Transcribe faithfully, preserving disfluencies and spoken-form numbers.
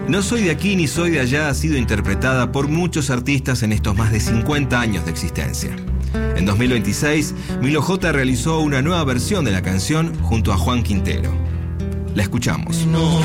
No soy de aquí ni soy de allá ha sido interpretada por muchos artistas en estos más de cincuenta años de existencia. En dos mil veintiséis, Milo J realizó una nueva versión de la canción junto a Juan Quintero. La escuchamos. No